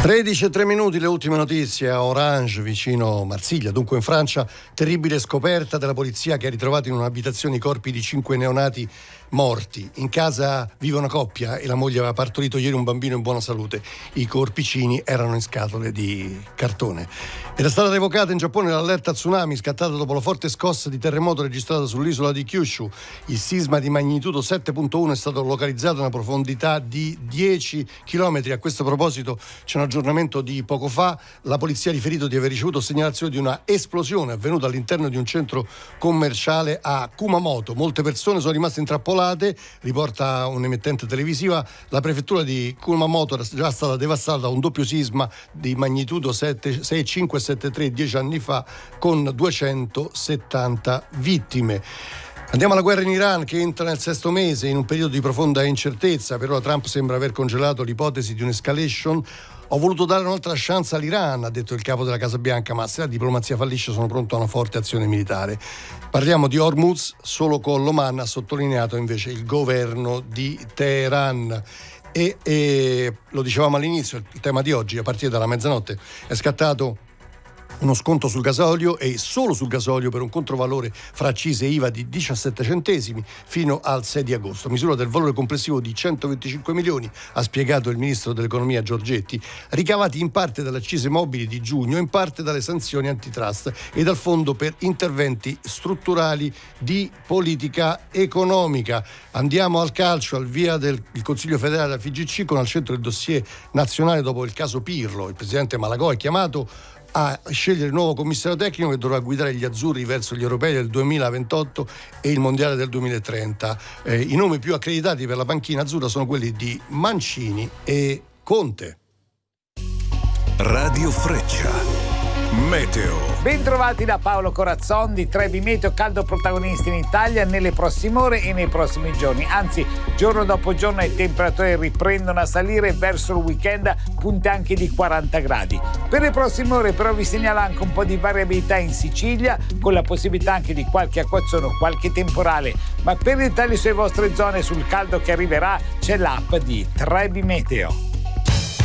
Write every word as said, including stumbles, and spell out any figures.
tredici e tre minuti, le ultime notizie a Orange, vicino Marsiglia. Dunque in Francia, terribile scoperta della polizia che ha ritrovato in un'abitazione i corpi di cinque neonati morti. In casa vive una coppia e la moglie aveva partorito ieri un bambino in buona salute. I corpicini erano in scatole di cartone. Era stata revocata in Giappone l'allerta tsunami scattata dopo la forte scossa di terremoto registrata sull'isola di Kyushu. Il sisma di magnitudo sette virgola uno è stato localizzato a una profondità di dieci chilometri. A questo proposito c'è un aggiornamento di poco fa. La polizia ha riferito di aver ricevuto segnalazione di una esplosione avvenuta all'interno di un centro commerciale a Kumamoto. Molte persone sono rimaste intrappolate, riporta un'emittente televisiva. La prefettura di Kumamoto era già stata devastata da un doppio sisma di magnitudo sei virgola cinque e sette virgola tre dieci anni fa, con duecentosettanta vittime. Andiamo alla guerra in Iran, che entra nel sesto mese in un periodo di profonda incertezza. Per ora Trump sembra aver congelato l'ipotesi di un'escalation. Ho voluto dare un'altra chance all'Iran, ha detto il capo della Casa Bianca, ma se la diplomazia fallisce sono pronto a una forte azione militare. Parliamo di Hormuz, solo con l'Oman, ha sottolineato invece il governo di Teheran. E, e lo dicevamo all'inizio, il tema di oggi, a partire dalla mezzanotte, è scattato uno sconto sul gasolio, e solo sul gasolio, per un controvalore fra accise e I V A di diciassette centesimi fino al sei di agosto, misura del valore complessivo di centoventicinque milioni, ha spiegato il ministro dell'economia Giorgetti, ricavati in parte dalle accise mobili di giugno, in parte dalle sanzioni antitrust e dal fondo per interventi strutturali di politica economica. Andiamo al calcio, al via del il Consiglio federale della F I G C, con al centro il dossier nazionale dopo il caso Pirlo. Il presidente Malagò è chiamato a scegliere il nuovo commissario tecnico che dovrà guidare gli azzurri verso gli europei del duemilaventotto e il mondiale del duemilatrenta. Eh, I nomi più accreditati per la panchina azzurra sono quelli di Mancini e Conte. Radio Freccia. Meteo. Bentrovati da Paolo Corazzon di Trebi Meteo. Caldo protagonista in Italia nelle prossime ore e nei prossimi giorni, anzi giorno dopo giorno le temperature riprendono a salire, verso il weekend punte anche di quaranta gradi. Per le prossime ore però vi segnalo anche un po' di variabilità in Sicilia, con la possibilità anche di qualche acquazzone o qualche temporale, ma per dettagli sulle vostre zone sul caldo che arriverà c'è l'app di Trebi Meteo.